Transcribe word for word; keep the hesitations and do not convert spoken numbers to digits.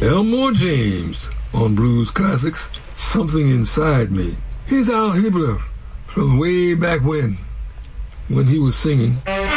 Elmore James on Blues Classics, Something Inside Me. Here's Al Hibbler from way back when, when he was singing.